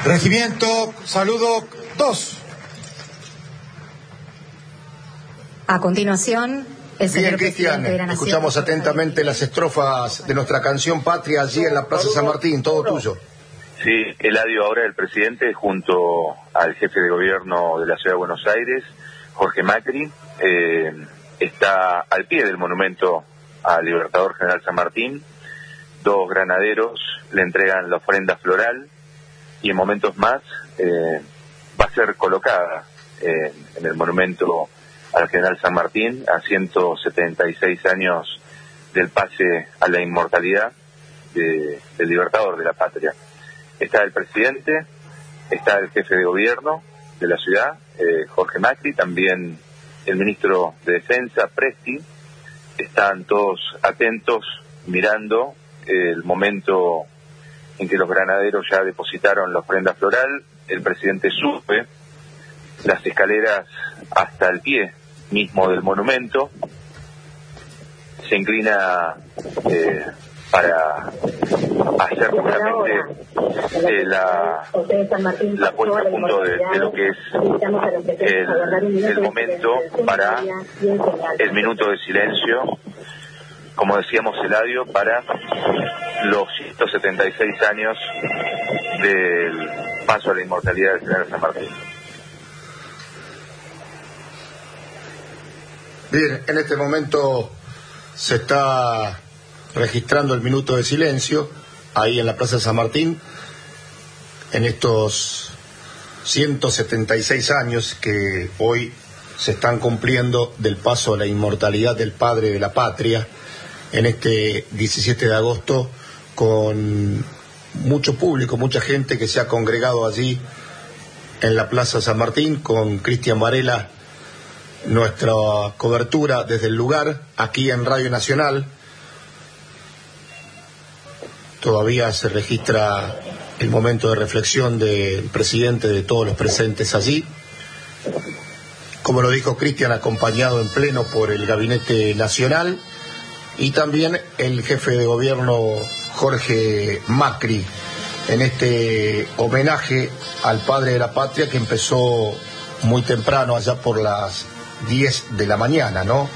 Regimiento, saludo 2. A continuación, el señor Bien, Cristian, escuchamos atentamente las estrofas de nuestra canción Patria allí en la Plaza San Martín, todo tuyo. Sí, Eladio, ahora el presidente junto al jefe de gobierno de la Ciudad de Buenos Aires, Jorge Macri, está al pie del monumento al Libertador General San Martín. 2 granaderos le entregan la ofrenda floral y en momentos más va a ser colocada en el monumento al General San Martín a 176 años del pase a la inmortalidad del Libertador de la patria. Está el presidente, está el jefe de gobierno de la ciudad, Jorge Macri, también el ministro de Defensa, Presti. Están todos atentos, mirando el momento en que los granaderos ya depositaron la ofrenda floral. El presidente sube las escaleras hasta el pie mismo del monumento, se inclina para hacer justamente la puesta a punto de lo que es el momento para el minuto de silencio, como decíamos, Eladio, para los 176 años del paso a la inmortalidad del General San Martín. Bien, en este momento se está registrando el minuto de silencio ahí en la Plaza de San Martín, en estos 176 años que hoy se están cumpliendo del paso a la inmortalidad del padre de la patria, en este 17 de agosto, con mucho público, mucha gente que se ha congregado allí en la Plaza San Martín, con Cristian Varela, nuestra cobertura desde el lugar, aquí en Radio Nacional. Todavía se registra el momento de reflexión del presidente, de todos los presentes allí. Como lo dijo Cristian, acompañado en pleno por el Gabinete Nacional y también el jefe de gobierno Jorge Macri, en este homenaje al padre de la patria que empezó muy temprano, allá por las 10 de la mañana, ¿no?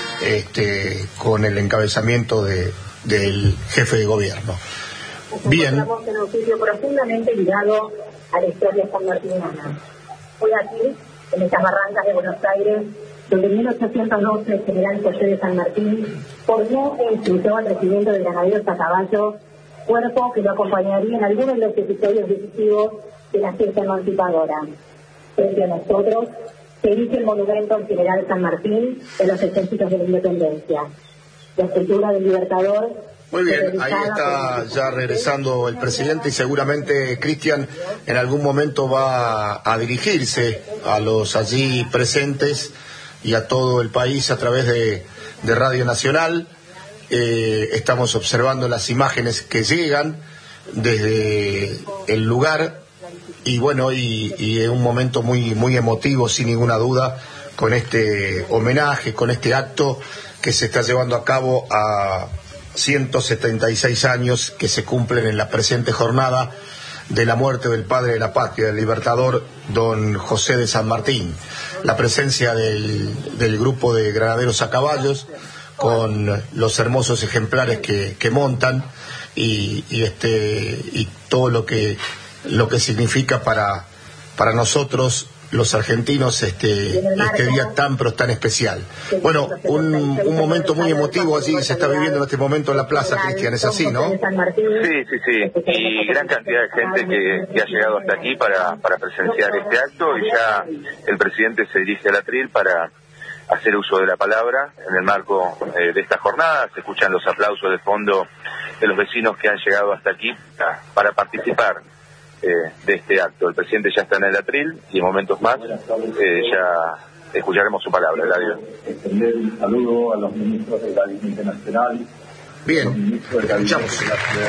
Con el encabezamiento del jefe de gobierno. Bien. Estamos en un sitio profundamente ligado a la historia sanmartiniana. Fue aquí, en estas barrancas de Buenos Aires, donde en 1812 el general José de San Martín formó e instruyó al regimiento de granaderos a caballo, cuerpo que lo acompañaría en algunos de los episodios decisivos de la fiesta emancipadora. Frente a nosotros se erige el monumento al general San Martín de los ejércitos de la independencia. La escultura del Libertador. Muy bien, ahí está ya regresando el presidente y seguramente Cristian en algún momento va a dirigirse a los allí presentes y a todo el país a través de Radio Nacional. Estamos observando las imágenes que llegan desde el lugar y bueno, y es un momento muy emotivo, sin ninguna duda, con este homenaje, con este acto que se está llevando a cabo a 176 años que se cumplen en la presente jornada de la muerte del padre de la patria, del Libertador, don José de San Martín. La presencia del grupo de granaderos a caballos, con los hermosos ejemplares que montan y todo lo que significa para nosotros los argentinos este día tan especial. Bueno, un momento muy emotivo allí se está viviendo en este momento en la plaza, Cristian, ¿es así, no? Sí, y gran cantidad de gente que ha llegado hasta aquí para presenciar este acto, y ya el presidente se dirige al atril para hacer uso de la palabra en el marco de esta jornada. Se escuchan los aplausos de fondo de los vecinos que han llegado hasta aquí para participar de este acto. El presidente ya está en el atril y en momentos más ya escucharemos su palabra. Eladio. Extender un saludo a los ministros del Gabinete Nacional. Bien, escuchamos.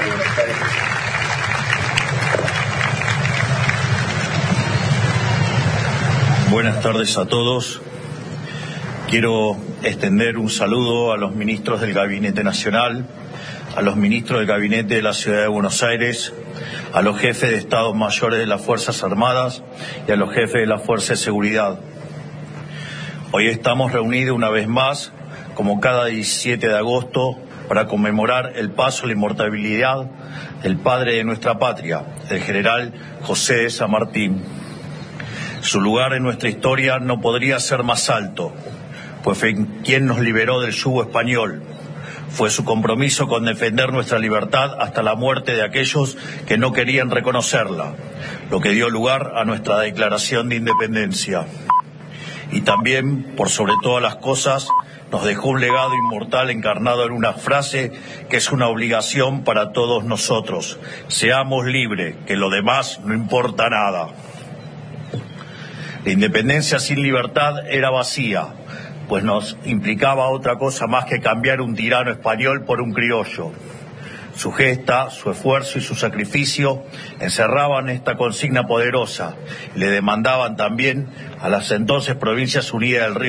Buenas tardes a todos. Quiero extender un saludo a los ministros del Gabinete Nacional, a los ministros del Gabinete de la Ciudad de Buenos Aires, a los jefes de Estados Mayores de las Fuerzas Armadas y a los jefes de la Fuerza de Seguridad. Hoy estamos reunidos una vez más, como cada 17 de agosto, para conmemorar el paso a la inmortalidad del padre de nuestra patria, el general José de San Martín. Su lugar en nuestra historia no podría ser más alto, pues fue quien nos liberó del yugo español. Fue su compromiso con defender nuestra libertad hasta la muerte de aquellos que no querían reconocerla, lo que dio lugar a nuestra Declaración de Independencia. Y también, por sobre todas las cosas, nos dejó un legado inmortal encarnado en una frase que es una obligación para todos nosotros: seamos libres, que lo demás no importa nada. La independencia sin libertad era vacía, pues nos implicaba otra cosa más que cambiar un tirano español por un criollo. Su gesta, su esfuerzo y su sacrificio encerraban esta consigna poderosa y le demandaban también a las entonces Provincias Unidas del Río